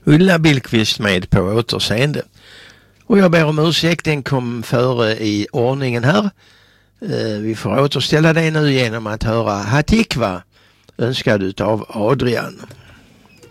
Ulla Billqvist med på återseende. Och jag ber om ursäkt, den kom före i ordningen här. Vi får återställa det nu genom att höra Hatikva önskad utav Adrian.